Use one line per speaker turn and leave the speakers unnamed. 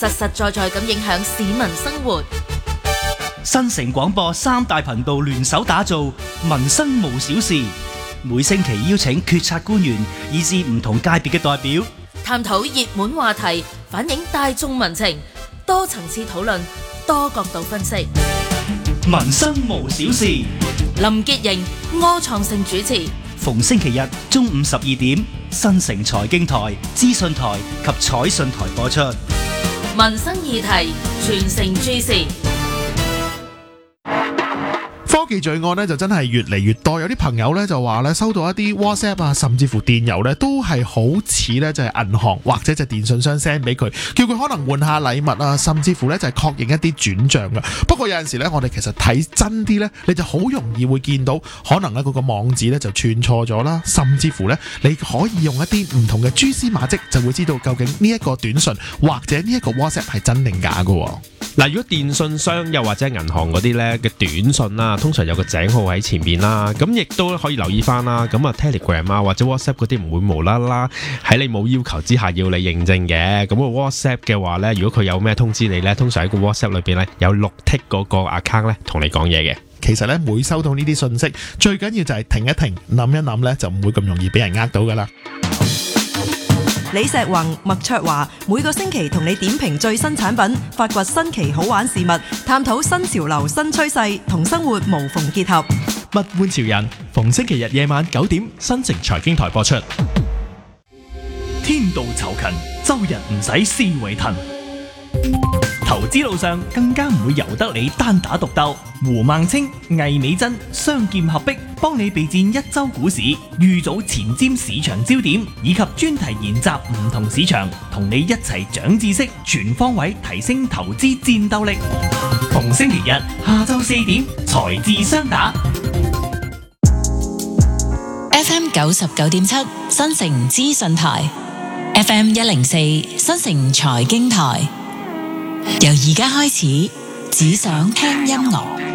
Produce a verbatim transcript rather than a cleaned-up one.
實實在在咁影響市民生活。
新城廣播三大頻道聯手打造民生無小事，每星期邀請決策官員以至唔同界別嘅代表，
探討熱門話題，反映大眾民情，多層次討論，多角度分析。
民生無小事，
林潔瑩、柯創盛主持，
逢星期日中午十二點，新城財經台、資訊台及彩訊台播出。
民生議題，全城注視。
科技罪案咧就真係越嚟越多，有啲朋友咧就話咧收到一啲 WhatsApp 啊，甚至乎電郵咧都係好似咧就係銀行或者就電信商 send 俾佢，叫佢可能換下禮物啊，甚至乎咧就係確認一啲轉賬噶。不過有陣時咧，我哋其實睇真啲咧，你就好容易會見到可能咧嗰個網址咧就串錯咗啦，甚至乎咧你可以用一啲唔同嘅蛛絲馬跡，就會知道究竟呢一個短信或者呢一個 WhatsApp 係真定假噶。
嗱，如果電信商又或者銀行嗰啲咧嘅短信啦，通常有個井號喺前邊啦，咁亦都可以留意翻啦。咁啊 Telegram 啊或者 WhatsApp 嗰啲唔會無啦啦喺你冇要求之下要你認證嘅。咁個 WhatsApp 嘅話咧，如果佢有咩通知你咧，通常喺個 WhatsApp 裏邊咧有綠剔嗰個 account 咧同你講嘢嘅。
其實咧每收到呢啲信息，最緊要就係停一停，諗一諗咧，就唔會咁容易俾人呃到噶啦。
李石宏、麥卓華每個星期同你點評最新產品，發掘新奇好玩事物，探討新潮流新趨勢，同生活無縫結合。
物玩潮人，逢星期日夜晚九點，新城財經台播出。
天道酬勤，周日唔使思維騰。投資路上更加唔會由得你單打獨鬥。胡孟青、魏美珍雙劍合璧，幫你備戰一周股市，預早前瞻市場焦點，以及專題研習唔同市場，同你一齊長知識，全方位提升投資戰鬥力。逢星期日下晝四點，財智雙打。
F M 九十九點七新城資訊台 ，F M 一零四新城財經台。由而家開始，只想聽音樂。